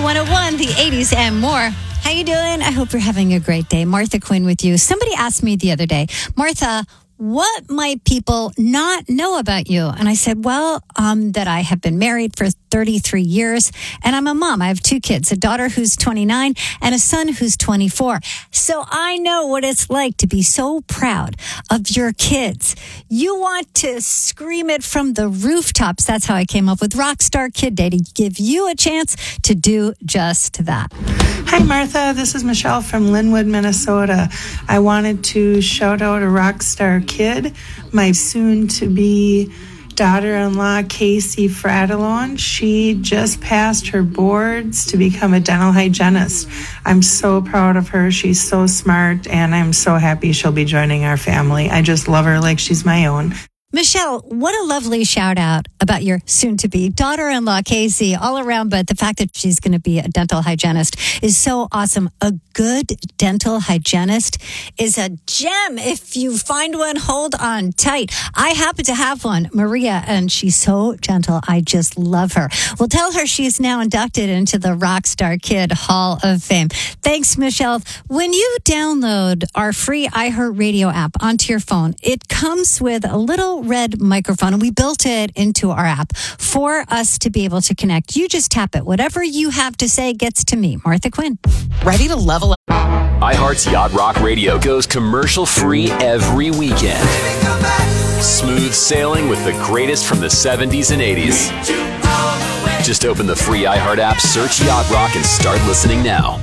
B101, the 80s and more. How you doing? I hope you're having a great day. Martha Quinn with you. Somebody asked me the other day, Martha, what might people not know about you? And I said, well, that I have been married for 33 years and I'm a mom. I have two kids, a daughter who's 29 and a son who's 24. So I know what it's like to be so proud of your kids. You want to scream it from the rooftops. That's how I came up with Rockstar Kid Day, to give you a chance to do just that. Hi, Martha. This is Michelle from Linwood, Minnesota. I wanted to shout out a Rockstar Kid, my soon-to-be daughter-in-law, Casey Fratellon. She just passed her boards to become a dental hygienist. I'm so proud of her. She's so smart, and I'm so happy she'll be joining our family. I just love her like she's my own. Michelle, what a lovely shout out about your soon-to-be daughter-in-law, Casey, all around. But the fact that she's going to be a dental hygienist is so awesome. A good dental hygienist is a gem. If you find one, hold on tight. I happen to have one, Maria, and she's so gentle. I just love her. We'll tell her she's now inducted into the Rockstar Kid Hall of Fame. Thanks, Michelle. When you download our free iHeartRadio app onto your phone, it comes with a little red microphone, and we built it into our app for us to be able to connect. You just tap it. Whatever you have to say gets to me, Martha Quinn. Ready to level up? iHeart's Yacht Rock Radio goes commercial-free every weekend. Smooth sailing with the greatest from the 70s and 80s. Just open the free iHeart app, search Yacht Rock, and start listening now.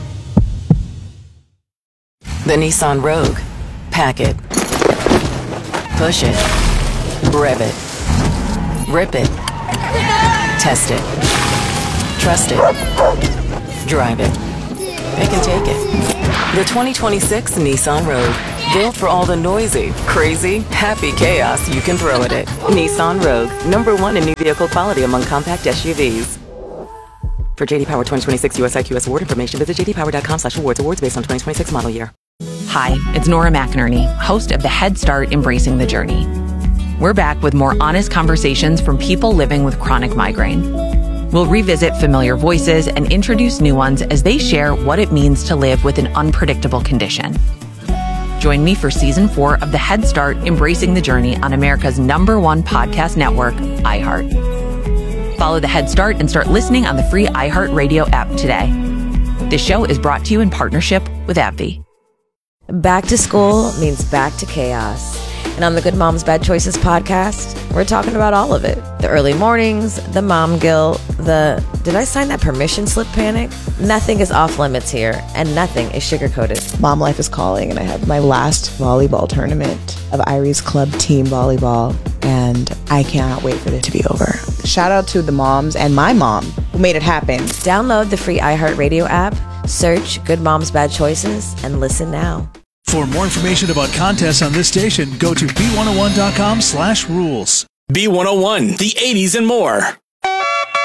The Nissan Rogue. Pack it. Push it. Rev it. Rip it. Test it. Trust it. Drive it. They can take it. The 2026 Nissan Rogue. Built for all the noisy, crazy, happy chaos you can throw at it. Nissan Rogue. #1 in new vehicle quality among compact SUVs. For JD Power 2026 US IQS award information, visit jdpower.com/awards. Awards based on 2026 model year. Hi, it's Nora McInerney, host of the Head Start Embracing the Journey. We're back with more honest conversations from people living with chronic migraine. We'll revisit familiar voices and introduce new ones as they share what it means to live with an unpredictable condition. Join me for Season 4 of the Head Start Embracing the Journey on America's #1 podcast network, iHeart. Follow the Head Start and start listening on the free iHeart Radio app today. This show is brought to you in partnership with AbbVie. Back to school means back to chaos. And on the Good Moms Bad Choices podcast, we're talking about all of it. The early mornings, the mom guilt, the did I sign that permission slip panic? Nothing is off limits here, and nothing is sugar-coated. Mom life is calling, and I have my last volleyball tournament of Irie's Club team volleyball, and I cannot wait for it to be over. Shout out to the moms and my mom who made it happen. Download the free iHeartRadio app, search Good Moms Bad Choices, and listen now. For more information about contests on this station, go to b101.com/rules. B101, the 80s and more.